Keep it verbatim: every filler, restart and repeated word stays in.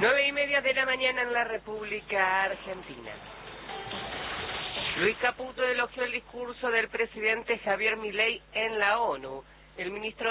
Nueve y media de la mañana en la República Argentina. Luis Caputo elogió el discurso del presidente Javier Milei en la ONU. El ministro